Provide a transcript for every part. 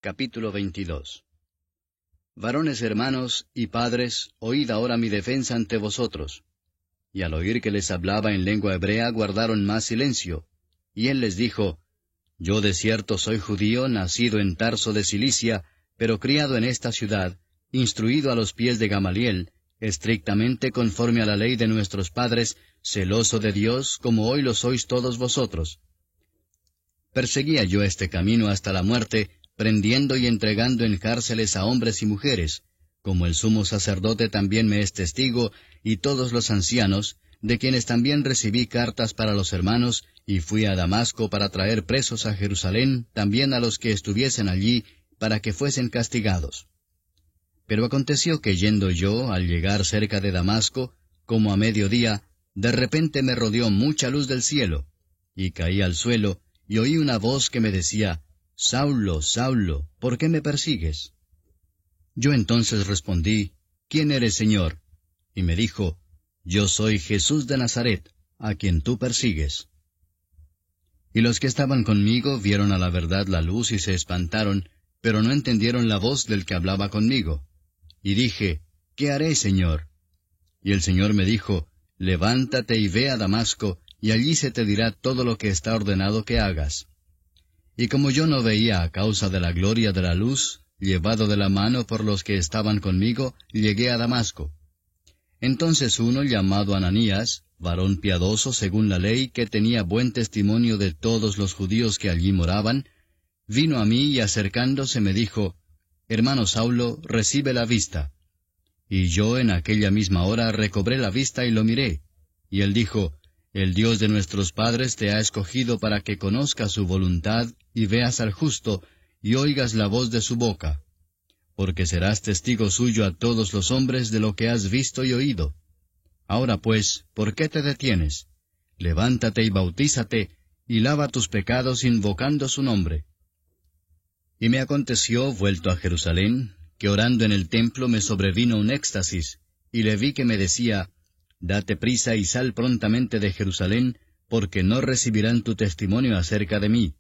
Capítulo 22. Varones hermanos y padres, oíd ahora mi defensa ante vosotros. Y al oír que les hablaba en lengua hebrea, guardaron más silencio. Y él les dijo, Yo de cierto soy judío, nacido en Tarso de Cilicia, pero criado en esta ciudad, instruido a los pies de Gamaliel, estrictamente conforme a la ley de nuestros padres, celoso de Dios, como hoy lo sois todos vosotros. Perseguía yo este camino hasta la muerte, prendiendo y entregando en cárceles a hombres y mujeres, como el sumo sacerdote también me es testigo, y todos los ancianos, de quienes también recibí cartas para los hermanos, y fui a Damasco para traer presos a Jerusalén, también a los que estuviesen allí, para que fuesen castigados. Pero aconteció que yendo yo, al llegar cerca de Damasco, como a mediodía, de repente me rodeó mucha luz del cielo, y caí al suelo, y oí una voz que me decía, Saulo, Saulo, ¿por qué me persigues? Yo entonces respondí, ¿Quién eres, Señor? Y me dijo, Yo soy Jesús de Nazaret, a quien tú persigues. Y los que estaban conmigo vieron a la verdad la luz y se espantaron, pero no entendieron la voz del que hablaba conmigo. Y dije, ¿qué haré, Señor? Y el Señor me dijo, Levántate y ve a Damasco, y allí se te dirá todo lo que está ordenado que hagas. Y como yo no veía a causa de la gloria de la luz, llevado de la mano por los que estaban conmigo, llegué a Damasco. Entonces uno llamado Ananías, varón piadoso según la ley, que tenía buen testimonio de todos los judíos que allí moraban, vino a mí y acercándose me dijo, Hermano Saulo, recibe la vista. Y yo en aquella misma hora recobré la vista y lo miré. Y él dijo, El Dios de nuestros padres te ha escogido para que conozcas su voluntad y veas al justo y oigas la voz de su boca. Porque serás testigo suyo a todos los hombres de lo que has visto y oído. Ahora pues, ¿por qué te detienes? Levántate y bautízate, y lava tus pecados invocando su nombre. Y me aconteció, vuelto a Jerusalén, que orando en el templo me sobrevino un éxtasis, y le vi que me decía, Date prisa y sal prontamente de Jerusalén, porque no recibirán tu testimonio acerca de mí.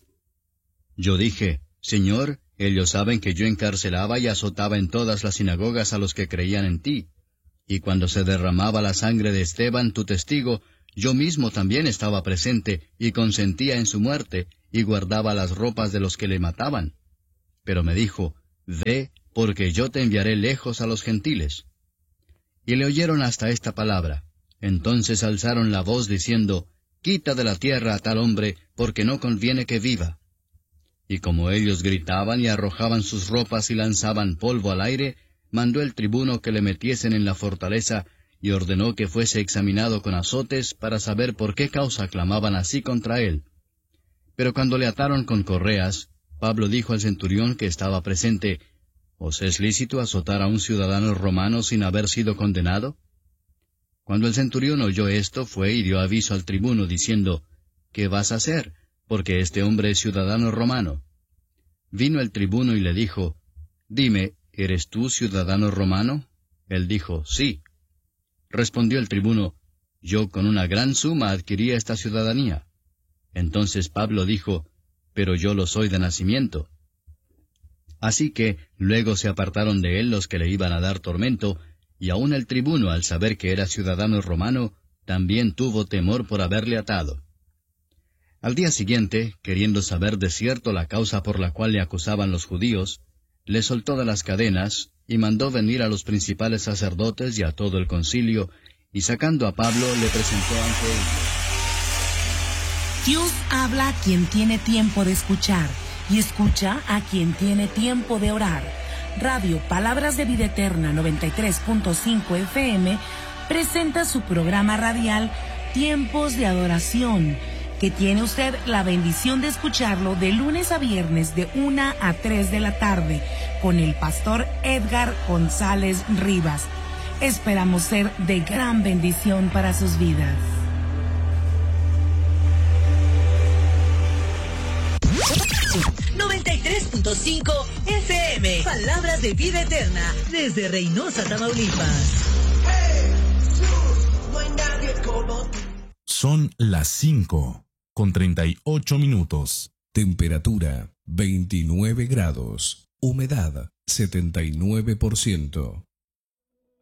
Yo dije, Señor, ellos saben que yo encarcelaba y azotaba en todas las sinagogas a los que creían en ti. Y cuando se derramaba la sangre de Esteban, tu testigo, yo mismo también estaba presente, y consentía en su muerte, y guardaba las ropas de los que le mataban. Pero me dijo, Ve, porque yo te enviaré lejos a los gentiles. Y le oyeron hasta esta palabra. Entonces alzaron la voz diciendo, Quita de la tierra a tal hombre, porque no conviene que viva. Y como ellos gritaban y arrojaban sus ropas y lanzaban polvo al aire, mandó el tribuno que le metiesen en la fortaleza, y ordenó que fuese examinado con azotes para saber por qué causa clamaban así contra él. Pero cuando le ataron con correas, Pablo dijo al centurión que estaba presente, ¿Os es lícito azotar a un ciudadano romano sin haber sido condenado? Cuando el centurión oyó esto, fue y dio aviso al tribuno, diciendo, ¿Qué vas a hacer? Porque este hombre es ciudadano romano. Vino el tribuno y le dijo, Dime, ¿eres tú ciudadano romano? Él dijo, Sí. Respondió el tribuno, Yo con una gran suma adquirí esta ciudadanía. Entonces Pablo dijo, Pero yo lo soy de nacimiento. Así que luego se apartaron de él los que le iban a dar tormento, y aun el tribuno, al saber que era ciudadano romano, también tuvo temor por haberle atado. Al día siguiente, queriendo saber de cierto la causa por la cual le acusaban los judíos, le soltó de las cadenas, y mandó venir a los principales sacerdotes y a todo el concilio, y sacando a Pablo le presentó ante ellos. Dios habla a quien tiene tiempo de escuchar, y escucha a quien tiene tiempo de orar. Radio Palabras de Vida Eterna 93.5 FM presenta su programa radial Tiempos de Adoración, que tiene usted la bendición de escucharlo de lunes a viernes de 1 a 3 de la tarde con el pastor Edgar González Rivas. Esperamos ser de gran bendición para sus vidas. FM, Palabras de Vida Eterna, desde Reynosa, Tamaulipas. Son las 5:38. Temperatura 29 grados. Humedad 79%.